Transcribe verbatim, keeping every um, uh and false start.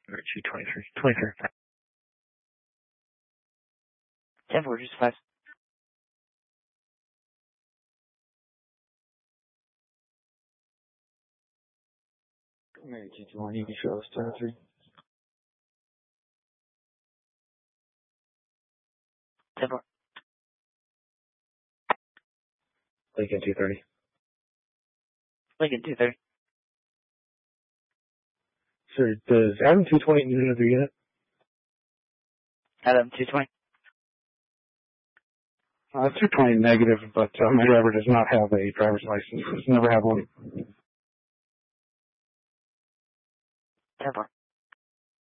Or two twenty-three. twenty-three. ten four, just five. Maybe two two one, you can show us ten three. ten four. Lincoln two thirty. Lincoln two thirty. Sir, does Adam two twenty need another unit? Adam two twenty. Uh, two twenty negative, but uh, my driver does not have a driver's license. He's never had one. ten four.